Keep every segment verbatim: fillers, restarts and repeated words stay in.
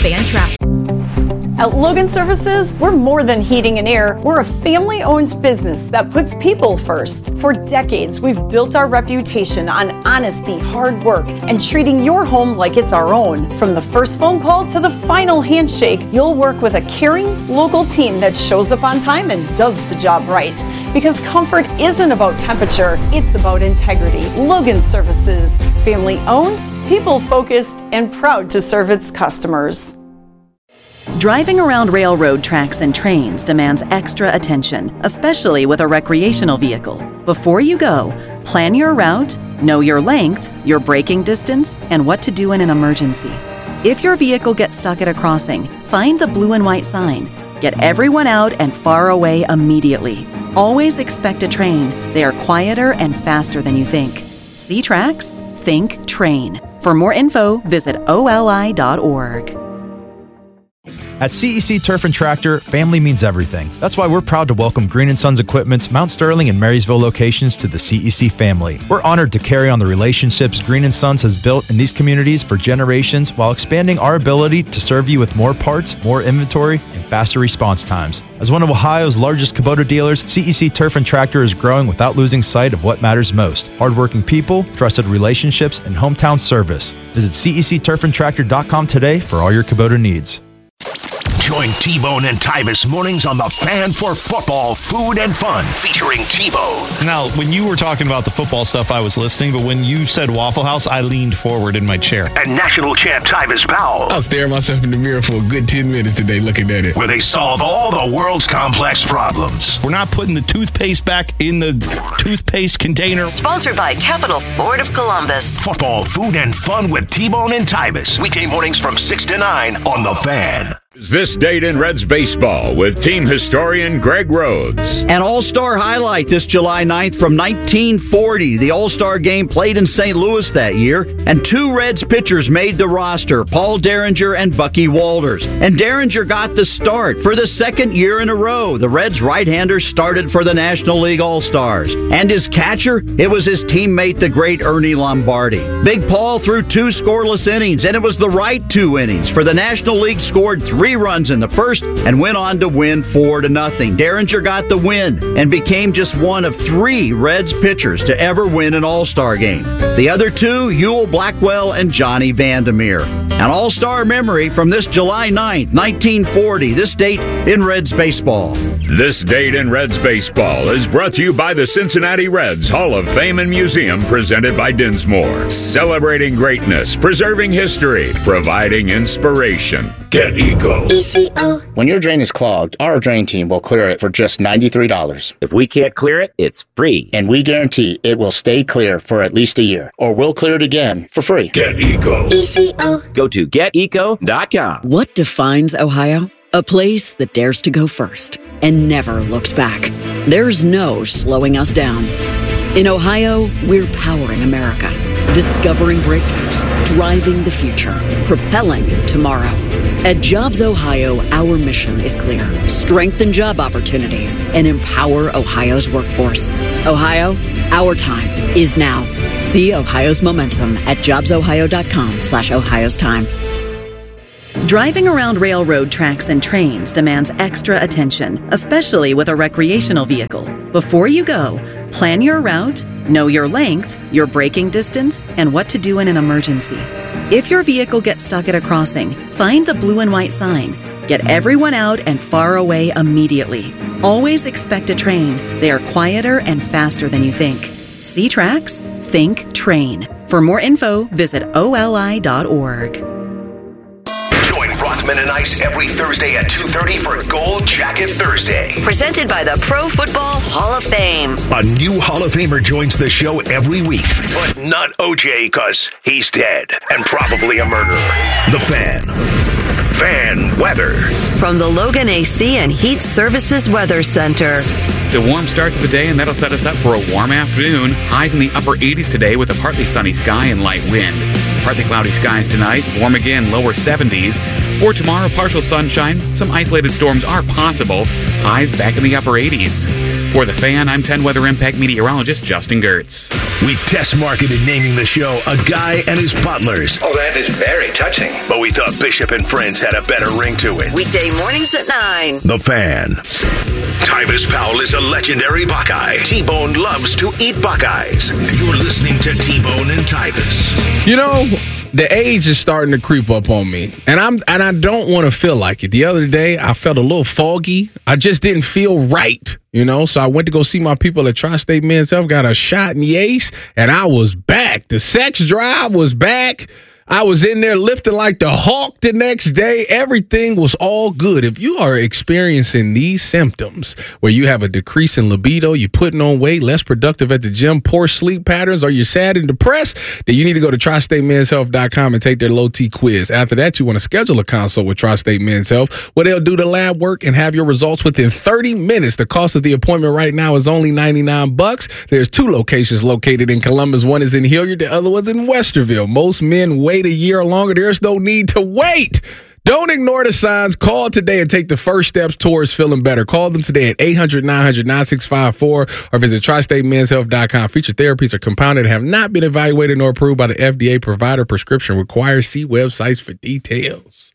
fan traffic. At Logan Services, we're more than heating and air. We're a family-owned business that puts people first. For decades, we've built our reputation on honesty, hard work, and treating your home like it's our own. From the first phone call to the final handshake, you'll work with a caring, local team that shows up on time and does the job right. Because comfort isn't about temperature, it's about integrity. Logan Services, family-owned, people-focused, and proud to serve its customers. Driving around railroad tracks and trains demands extra attention, especially with a recreational vehicle. Before you go, plan your route, know your length, your braking distance, and what to do in an emergency. If your vehicle gets stuck at a crossing, find the blue and white sign. Get everyone out and far away immediately. Always expect a train. They are quieter and faster than you think. See tracks? Think train. For more info, visit O L I dot org. At C E C Turf and Tractor, family means everything. That's why we're proud to welcome Green and Sons Equipment's Mount Sterling and Marysville locations to the C E C family. We're honored to carry on the relationships Green and Sons has built in these communities for generations while expanding our ability to serve you with more parts, more inventory, and faster response times. As one of Ohio's largest Kubota dealers, C E C Turf and Tractor is growing without losing sight of what matters most: hardworking people, trusted relationships, and hometown service. Visit C E C turf and tractor dot com today for all your Kubota needs. Join T-Bone and Tyvis mornings on the Fan for Football, Food and Fun, featuring T-Bone. Now, when you were talking about the football stuff, I was listening, but when you said Waffle House, I leaned forward in my chair. And national champ Tyvis Powell. I was staring myself in the mirror for a good ten minutes today looking at it. Where they solve all the world's complex problems. We're not putting the toothpaste back in the toothpaste container. Sponsored by Capital Ford of Columbus. Football, Food and Fun with T-Bone and Tyvis. Weekday mornings from six to nine on The Fan. This date in Reds baseball with team historian Greg Rhodes. An All-Star highlight this July ninth from nineteen forty. The All-Star game played in Saint Louis that year, and two Reds pitchers made the roster, Paul Derringer and Bucky Walters. And Derringer got the start for the second year in a row. The Reds right-hander started for the National League All-Stars. And his catcher, it was his teammate, the great Ernie Lombardi. Big Paul threw two scoreless innings, and it was the right two innings, for the National League scored three runs in the first and went on to win four to nothing. Derringer got the win and became just one of three Reds pitchers to ever win an All-Star game. The other two, Ewell Blackwell and Johnny Vandermeer. An All-Star memory from this July ninth, nineteen forty, this date in Reds baseball. This date in Reds baseball is brought to you by the Cincinnati Reds Hall of Fame and Museum, presented by Dinsmore. Celebrating greatness, preserving history, providing inspiration. Get Eco. E C O. When your drain is clogged, our drain team will clear it for just ninety-three dollars. If we can't clear it, it's free. And we guarantee it will stay clear for at least a year, or we'll clear it again for free. Get Eco. E C O. Go to get eco dot com. What defines Ohio? A place that dares to go first and never looks back. There's no slowing us down. In Ohio, we're powering America, discovering breakthroughs, driving the future, propelling tomorrow. At Jobs Ohio, our mission is clear: strengthen job opportunities and empower Ohio's workforce. Ohio, our time is now. See Ohio's momentum at jobs ohio dot com slash Ohio's time. Driving around railroad tracks and trains demands extra attention, especially with a recreational vehicle. Before you go, plan your route, know your length, your braking distance, and what to do in an emergency. If your vehicle gets stuck at a crossing, find the blue and white sign. Get everyone out and far away immediately. Always expect a train. They are quieter and faster than you think. See tracks? Think train. For more info, visit O L I dot org. Join Rothman and Ice every Thursday at two thirty for Gold Jacket Thursday. Presented by the Pro Football Hall of Fame. A new Hall of Famer joins the show every week, but not O J, because he's dead and probably a murderer. The Fan. Fan weather. From the Logan A C and Heat Services Weather Center. It's a warm start to the day, and that'll set us up for a warm afternoon. Highs in the upper eighties today with a partly sunny sky and light wind. Partly cloudy skies tonight, warm again, lower seventies. For tomorrow, partial sunshine. Some isolated storms are possible. Highs back in the upper eighties. For The Fan, I'm ten Weather Impact meteorologist Justin Gertz. We test marketed naming the show A Guy and His Butlers. Oh, that is very touching. But we thought Bishop and Friends had a better ring to it. Weekday mornings at nine. The Fan. Tyvis Powell is a legendary Buckeye. T-Bone loves to eat Buckeyes. You're listening to T-Bone and Tyvis. You know, the age is starting to creep up on me, and I'm and I don't want to feel like it. The other day, I felt a little foggy. I just didn't feel right, you know. So I went to go see my people at Tri-State Men's Health. Got a shot in the ace, and I was back. The sex drive was back. I was in there lifting like the Hawk the next day. Everything was all good. If you are experiencing these symptoms where you have a decrease in libido, you're putting on weight, less productive at the gym, poor sleep patterns, or you're sad and depressed, then you need to go to tri state men's health dot com and take their low T quiz. After that, you want to schedule a consult with Tri-State Men's Health, where they'll do the lab work and have your results within thirty minutes. The cost of the appointment right now is only ninety-nine bucks. There's two locations located in Columbus. One is in Hilliard, the other one's in Westerville. Most men wait a year or longer. There's no need to wait. Don't ignore the signs. Call today and take the first steps towards feeling better. Call them today at eight hundred, nine hundred, nine six five four or visit tri state men's health dot com. Featured therapies are compounded and have not been evaluated nor approved by the F D A. Provider prescription requires. See websites for details.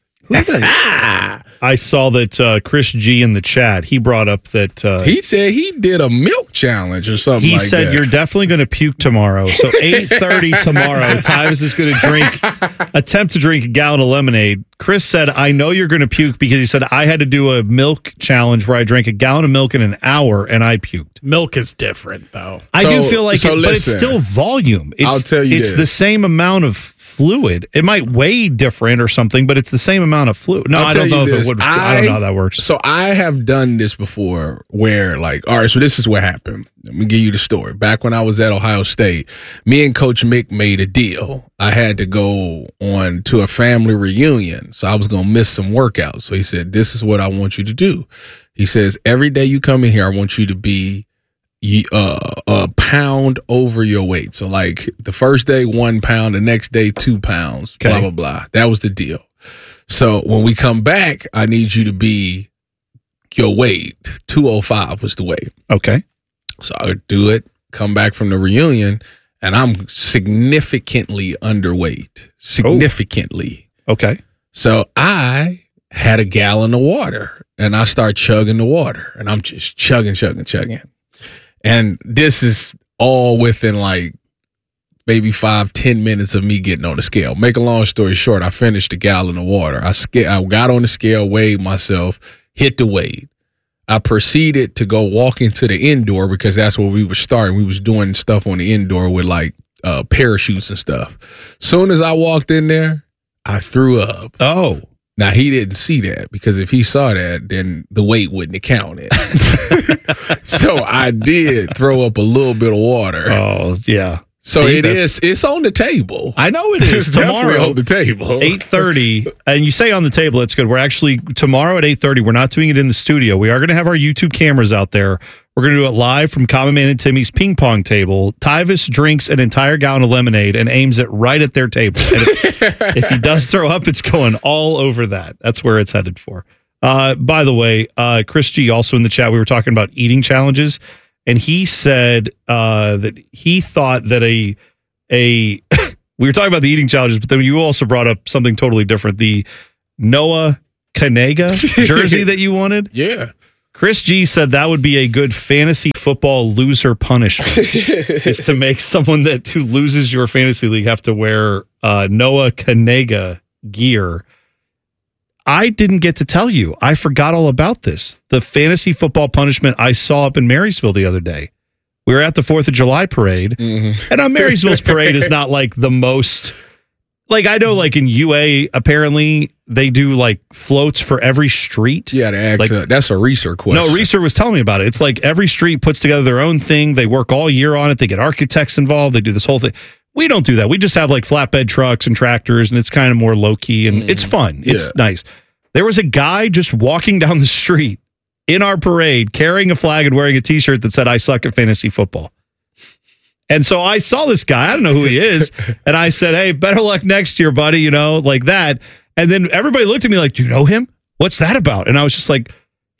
I saw that uh, Chris G in the chat, he brought up that uh, he said he did a milk challenge or something he like said that. You're definitely going to puke tomorrow. So eight thirty tomorrow, Tyvis is going to drink, attempt to drink a gallon of lemonade. Chris said, I know you're going to puke because he said, I had to do a milk challenge where I drank a gallon of milk in an hour and I puked. Milk is different, though. I So- do feel like so it, but it's listen, still volume. It's, I'll tell you It's this. the same amount of fluid. It might weigh different or something, but it's the same amount of fluid. No, I'll I tell don't you know if this. it would. I, I don't know how that works. So I have done this before where, like, all right, so this is what happened. Let me give you the story. Back when I was at Ohio State, me and Coach Mick made a deal. I had to go on to a family reunion, so I was going to miss some workouts. So he said, this is what I want you to do. He says, every day you come in here, I want you to be uh, a pound over your weight. So, like, the first day, one pound, the next day, two pounds, Okay. blah, blah, blah. That was the deal. So when we come back, I need you to be your weight. two oh five was the weight. Okay. So I would do it, come back from the reunion, and I'm significantly underweight. Significantly. Okay. So I had a gallon of water, and I start chugging the water, and I'm just chugging, chugging, chugging. And this is all within like maybe five, ten minutes of me getting on the scale. Make a long story short, I finished a gallon of water. I, sca- I got on the scale, weighed myself, hit the weight. I proceeded to go walk into the indoor because that's where we were starting. We was doing stuff on the indoor with like uh, parachutes and stuff. Soon as I walked in there, I threw up. Oh. Now, he didn't see that because if he saw that, then the weight wouldn't have counted. So I did throw up a little bit of water. Oh, yeah. So See, it that's- is. It's on the table. I know it is. It's definitely Tomorrow, on the table. eight thirty, and you say on the table, that's good. We're actually, tomorrow at eight thirty, we're not doing it in the studio. We are going to have our YouTube cameras out there. We're going to do it live from Common Man and Timmy's ping pong table. Tyvis drinks an entire gallon of lemonade and aims it right at their table. And if, if he does throw up, it's going all over that. That's where it's headed for. Uh, by the way, uh, Chris G, also in the chat, we were talking about eating challenges, and he said uh, that he thought that a a we were talking about the eating challenges, but then you also brought up something totally different. The Noah Kanega jersey that you wanted. Yeah. Chris G said that would be a good fantasy football loser punishment is to make someone that who loses your fantasy league have to wear uh, Noah Kanega gear. I didn't get to tell you. I forgot all about this. The fantasy football punishment I saw up in Marysville the other day. We were at the fourth of July parade, mm-hmm. and on Marysville's parade is not like the most... Like, I know, like, in U A, apparently, they do, like, floats for every street. Yeah, ask, like, uh, that's a research question. No, research was telling me about it. It's like every street puts together their own thing. They work all year on it. They get architects involved. They do this whole thing. We don't do that. We just have, like, flatbed trucks and tractors, and it's kind of more low-key, and mm. it's fun. It's yeah. nice. There was a guy just walking down the street in our parade carrying a flag and wearing a T-shirt that said, I suck at fantasy football. And so I saw this guy, I don't know who he is, and I said, hey, better luck next year, buddy, you know, like that. And then everybody looked at me like, do you know him? What's that about? And I was just like,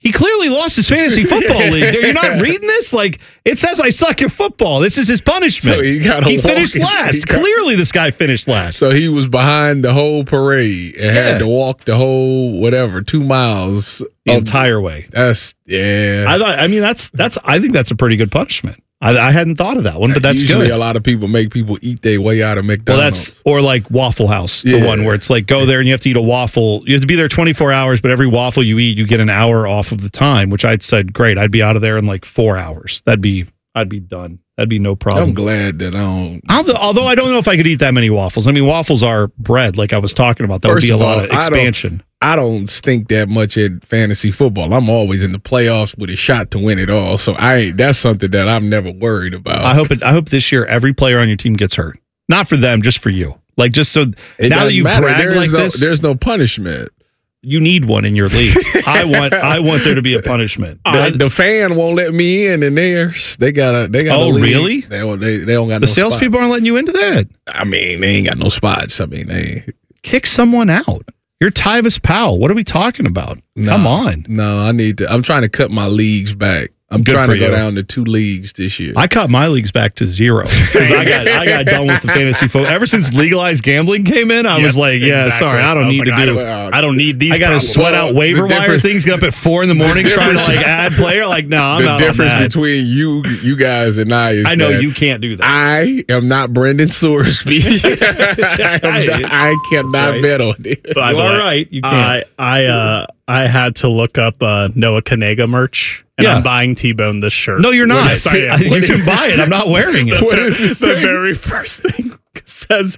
He clearly lost his fantasy football league. You're not reading this? Like, it says I suck at football. This is his punishment. So he got He finished last. He got, clearly, this guy finished last. So he was behind the whole parade and yeah. had to walk the whole, whatever, two miles. The of, entire way. That's, yeah. I thought, I mean, that's, that's, I think that's a pretty good punishment. I, I hadn't thought of that one, but that's Usually good. a lot of people make people eat their way out of McDonald's. Well, that's or like Waffle House, the yeah. one where it's like go there and you have to eat a waffle. You have to be there twenty-four hours, but every waffle you eat, you get an hour off of the time. Which I'd said, great, I'd be out of there in like four hours. That'd be, I'd be done. That'd be no problem. I'm glad that I don't. Although, although I don't know if I could eat that many waffles. I mean, waffles are bread, like I was talking about. That First would be a lot all, of expansion. I don't stink that much at fantasy football. I'm always in the playoffs with a shot to win it all. So I that's something that I'm never worried about. I hope it, I hope this year every player on your team gets hurt. Not for them, just for you. Like just so it now that you brag like no, this, there's no punishment. You need one in your league. I want I want there to be a punishment. Uh, the fan won't let me in, and theirs they got a they got. Oh a really? They don't they, they don't got the no salespeople aren't letting you into that. I mean, they ain't got no spots. I mean, they kick someone out. You're Tyvis Powell. What are we talking about? No, Come on. No, I need to. I'm trying to cut my leagues back. I'm Good trying to go you. down to two leagues this year. I cut my leagues back to zero because I got I got done with the fantasy football. Ever since legalized gambling came in, I yep, was like, yeah, exactly. sorry, I don't I need like, to do. I don't, I don't need these. I got to sweat out waiver wire things. Get up at four in the morning trying to like add player. Like, no, I'm the out difference on that. between you, you guys, and I is I know that you can't do that. I am not Brendan Sorsby. I, not, I cannot right. bet on it. You are right. You can't. I I uh I had to look up uh, Noah Kanega merch. And yeah. I'm buying T-Bone this shirt. No, you're not. Yes, I am. You can is, buy it. I'm not wearing it. The, what is this the thing? Very first thing says.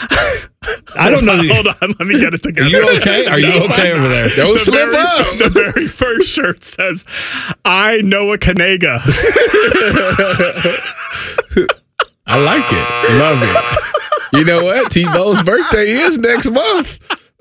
I don't know. On, hold on. Let me get it together. Are you okay? Are you no, okay over there? Don't the slip very, up. The very first shirt says, I Noah Kanega. I like it. Love it. You know what? T-Bone's birthday is next month.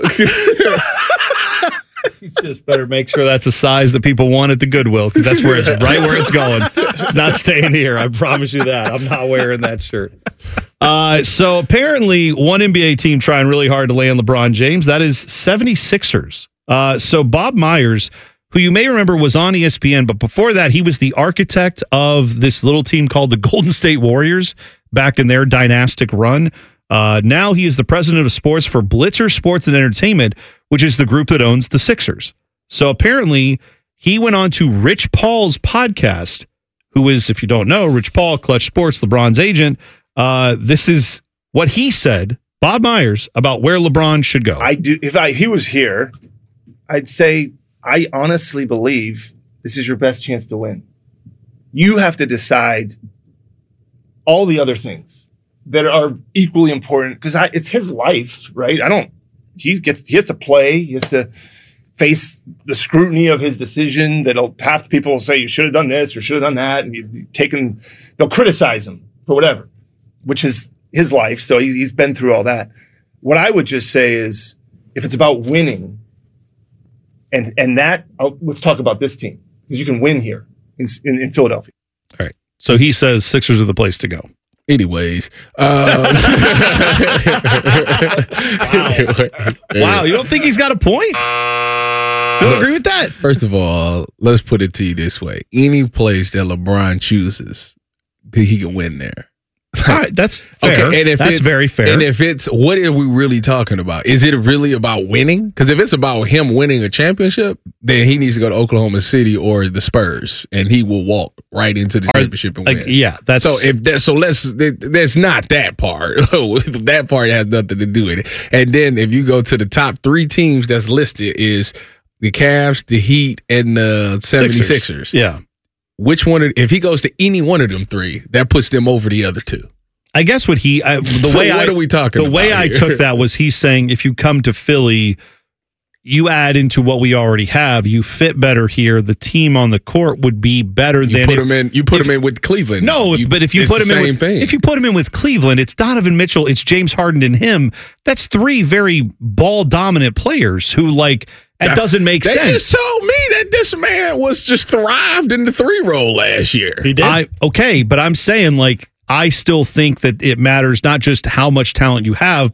You just better make sure that's a size that people want at the Goodwill because that's where it's right where it's going. It's not staying here. I promise you that. I'm not wearing that shirt. Uh, so apparently one N B A team trying really hard to land LeBron James. That is seventy-sixers. Uh, so Bob Myers, who you may remember was on E S P N, but before that he was the architect of this little team called the Golden State Warriors back in their dynastic run. Uh, now he is the president of sports for Blitzer Sports and Entertainment, which is the group that owns the Sixers. So apparently he went on to Rich Paul's podcast, who is, if you don't know, Rich Paul, Clutch Sports, LeBron's agent. Uh, this is what he said, Bob Myers, about where LeBron should go. I do. If I, he was here, I'd say I honestly believe this is your best chance to win. You have to decide all the other things that are equally important because it's his life, right? I don't. He gets. He has to play. He has to face the scrutiny of his decision. That'll half the people will say you should have done this or should have done that, and you've taken. They'll criticize him for whatever, which is his life. So he's, he's been through all that. What I would just say is, if it's about winning, and and that I'll, let's talk about this team because you can win here in, in, in Philadelphia. All right. So he says Sixers are the place to go. Anyways, um, wow. wow, you don't think he's got a point? You don't agree with that? First of all, let's put it to you this way: any place that LeBron chooses, he can win there. All right, that's fair. Okay, and if that's it's, very fair. And if it's, what are we really talking about? Is it really about winning? Because if it's about him winning a championship, then he needs to go to Oklahoma City or the Spurs, and he will walk right into the championship and like, win. Yeah, that's so. If that, so, let's. That's not that part. That part has nothing to do with it. And then if you go to the top three teams that's listed, is the Cavs, the Heat, and the seventy-sixers. Sixers. Yeah. Which one? If he goes to any one of them three, that puts them over the other two. I guess what he I, the so way what I, are we talking the about way I here? took that was he's saying if you come to Philly, you add into what we already have. You fit better here. The team on the court would be better you than put if, him in. You put if, him in with Cleveland. No, if, you, but if you put him in with thing. if you put him in with Cleveland, it's Donovan Mitchell, it's James Harden, and him. That's three very ball dominant players who like. That doesn't make they sense. They just told me that this man was just thrived in the three role last year. He did. I, okay, but I'm saying like I still think that it matters not just how much talent you have, but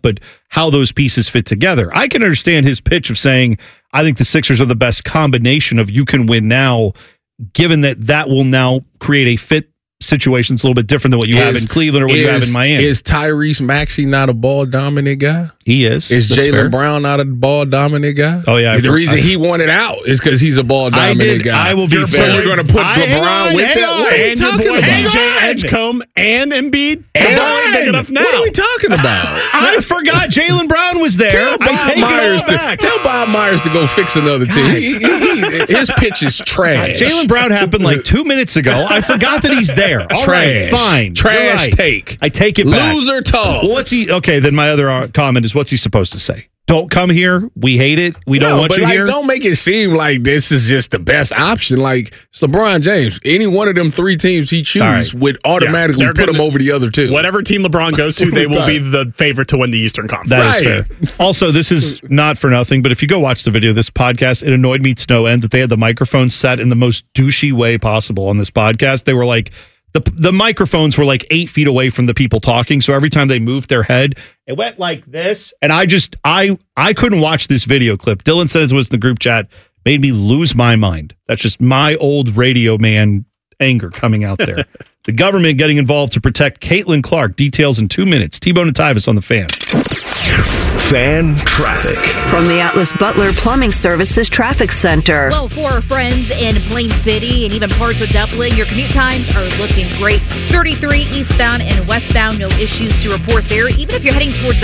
how those pieces fit together. I can understand his pitch of saying, I think the Sixers are the best combination of you can win now, given that that will now create a fit situation. It's a little bit different than what you is, have in Cleveland or what is, you have in Miami. Is Tyrese Maxey not a ball dominant guy? He is. Is Jaylen Brown not a ball dominant guy? Oh, yeah. The I, reason I, he wanted out is because he's a ball dominant I did, guy. I will be So fair. you're going to put I, LeBron with it? What are we talking about? D J Edgecombe and Embiid. And big enough now. What are we talking about? I forgot Jaylen Brown was there. Tell Bob, I take Myers it all back. to, tell Bob Myers to go fix another team. He, he, he, his pitch is trash. Jaylen Brown happened like two minutes ago. I forgot that he's there. All trash. right, fine. Trash right. take. I take it back. Loser talk. Well, what's he? Okay, then my other uh, comment is, what's he supposed to say? Don't come here. We hate it. We don't no, want but you like, here. Don't make it seem like this is just the best option. Like it's LeBron James. Any one of them three teams he chooses right. would automatically yeah, put gonna, him over the other two. Whatever team LeBron goes to, they will be the favorite to win the Eastern Conference. That right. is fair. Also, this is not for nothing, but if you go watch the video of this podcast, it annoyed me to no end that they had the microphones set in the most douchey way possible on this podcast. They were like, The the microphones were like eight feet away from the people talking, so every time they moved their head, it went like this. And I just I I couldn't watch this video clip. Dylan said it was in the group chat, made me lose my mind. That's just my old radio man anger coming out there. The government getting involved to protect Caitlin Clark. Details in two minutes. T-Bone and Tyvis on the Fan. Fan traffic. From the Atlas Butler Plumbing Services Traffic Center. Well, for our friends in Plain City and even parts of Dublin, your commute times are looking great. thirty-three eastbound and westbound, no issues to report there. Even if you're heading towards